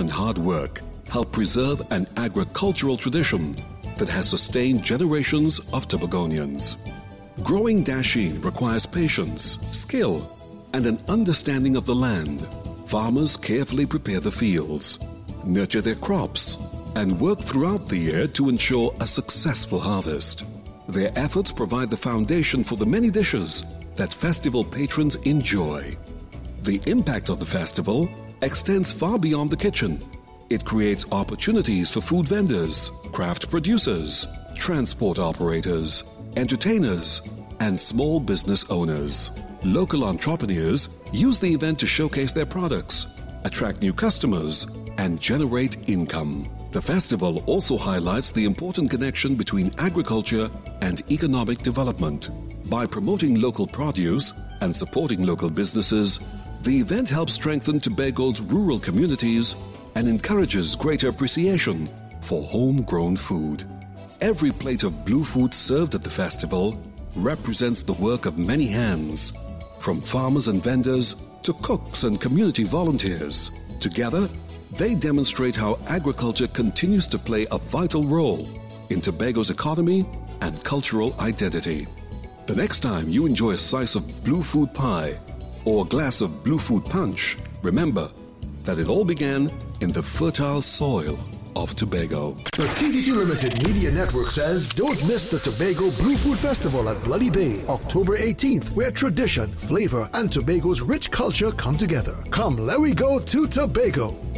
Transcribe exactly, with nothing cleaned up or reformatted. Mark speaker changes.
Speaker 1: and hard work help preserve an agricultural tradition that has sustained generations of Tobagonians. Growing dasheen requires patience, skill, and an understanding of the land. Farmers carefully prepare the fields, nurture their crops, and work throughout the year to ensure a successful harvest. Their efforts provide the foundation for the many dishes that festival patrons enjoy. The impact of the festival extends far beyond the kitchen. It creates opportunities for food vendors, craft producers, transport operators, entertainers, and small business owners. Local entrepreneurs use the event to showcase their products, attract new customers, and generate income. The festival also highlights the important connection between agriculture and economic development. By promoting local produce and supporting local businesses, the event helps strengthen Tobago's rural communities and encourages greater appreciation for homegrown food. Every plate of blue food served at the festival represents the work of many hands, from farmers and vendors to cooks and community volunteers. Together, they demonstrate how agriculture continues to play a vital role in Tobago's economy and cultural identity. The next time you enjoy a slice of blue food pie or a glass of blue food punch, remember that it all began in the fertile soil of Tobago.
Speaker 2: The T T T Limited Media Network says don't miss the Tobago Blue Food Festival at Bloody Bay, October eighteenth, where tradition, flavor, and Tobago's rich culture come together. Come, let we go to Tobago.